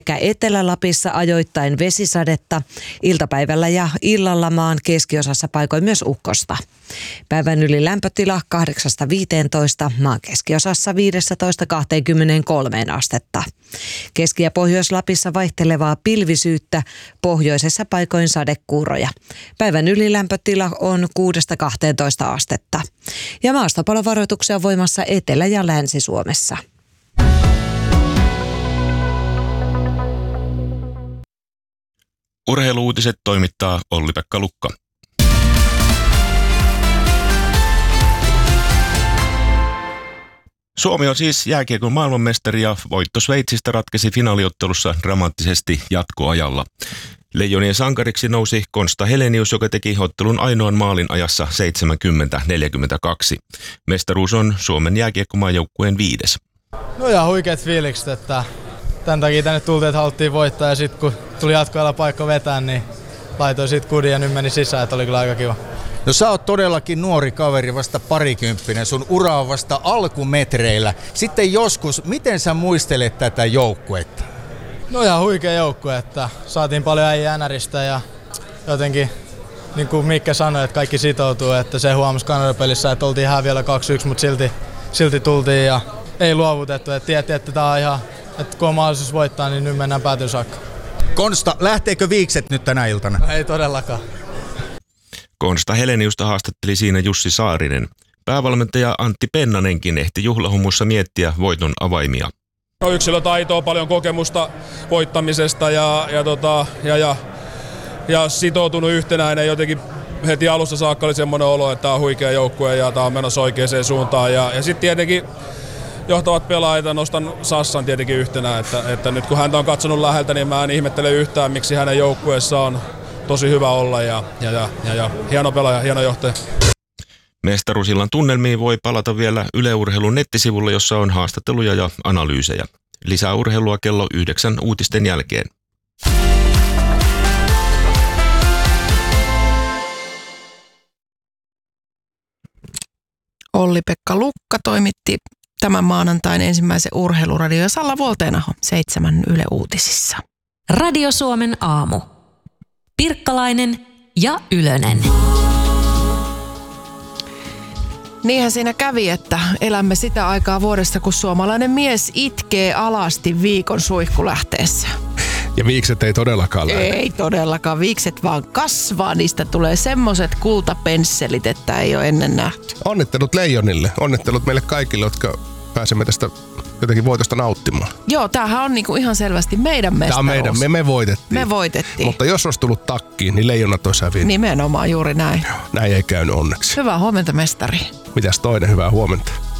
Sekä Etelä-Lapissa ajoittain vesisadetta, iltapäivällä ja illalla maan keskiosassa paikoin myös ukkosta. Päivän yli lämpötila 8-15, maan keskiosassa 15-23 astetta. Keski- ja Pohjois-Lapissa vaihtelevaa pilvisyyttä, pohjoisessa paikoin sadekuuroja. Päivän yli lämpötila on 6-12 astetta. Ja maastopalovaroituksia on voimassa Etelä- ja Länsi-Suomessa. Urheilu-uutiset toimittaa Olli-Pekka Lukka. Suomi on siis jääkiekon maailmanmestari ja voitto Sveitsistä ratkesi finaaliottelussa dramaattisesti jatkoajalla. Leijonien sankariksi nousi Konsta Helenius, joka teki ottelun ainoan maalin ajassa 70-42. Mestaruus on Suomen jääkiekkomaajoukkueen 5. No ja huikeat fiilikset, että tämän takia tänne tultiin, että haluttiin voittaa ja sitten kun tuli jatkoajalla paikka vetää, niin laitoin siitä kudin ja nyt meni sisään, että oli kyllä aika kiva. No sä oot todellakin nuori kaveri, vasta parikymppinen, sun ura on vasta alkumetreillä. Sitten joskus, miten sä muistelet tätä joukkuetta? No ja huikea joukkue, että saatiin paljon äijää NRistä ja jotenkin, niin kuin Mikke sanoi, että kaikki sitoutuu, että se huomasi Kanada-pelissä, että oltiin häviöllä 2-1, mutta silti tultiin ja ei luovutettu, että tiedettiin, että tää on ihan, että kun on mahdollisuus voittaa, niin nyt mennään päätyyn saakka. Konsta, lähteekö viikset nyt tänä iltana? No, ei todellakaan. Konsta Heleniusta haastatteli siinä Jussi Saarinen. Päävalmentaja Antti Pennanenkin ehti juhlahumussa miettiä voiton avaimia. No, yksilötaitoa, paljon kokemusta voittamisesta ja sitoutunut yhtenäinen. Jotenkin heti alusta saakka oli semmoinen olo, että tämä on huikea joukkue ja tämä on menossa oikeaan suuntaan. Ja sitten tietenkin johtavat pelaajat, nostan Sassan tietenkin yhtenä, että nyt kun häntä on katsonut läheltä, niin mä en ihmettele yhtään, miksi hänen joukkueessaan on tosi hyvä olla ja hieno pelaaja, hieno johtaja. Mestaruusillan tunnelmiin voi palata vielä Yle Urheilun nettisivulle, jossa on haastatteluja ja analyysejä. Lisää urheilua kello 9 uutisten jälkeen. Olli-Pekka Lukka toimitti tämän maanantain ensimmäisen urheiluradio ja Salla Vuolteenaho 7 Yle Uutisissa. Radio Suomen aamu. Pirkkalainen ja Ylönen. Niinhän siinä kävi, että elämme sitä aikaa vuodesta, kun suomalainen mies itkee alasti viikon suihkulähteessä. Ja viikset ei todellakaan lähde. Ei todellakaan, viikset vaan kasvaa, niistä tulee semmoset kultapensselit, että ei ole ennen nähty. Onnittelut Leijonille, onnittelut meille kaikille, jotka pääsemme tästä jotenkin voitosta nauttimaan. Joo, tämähän on niinku ihan selvästi meidän mestaruus. Tämä on meidän, me voitettiin. Me voitettiin. Mutta jos olisi tullut takkiin, niin Leijonat olisi hävinnyt. Nimenomaan juuri näin. Näin ei käynyt onneksi. Hyvää huomenta, mestari. Mitäs toinen, hyvää huomenta.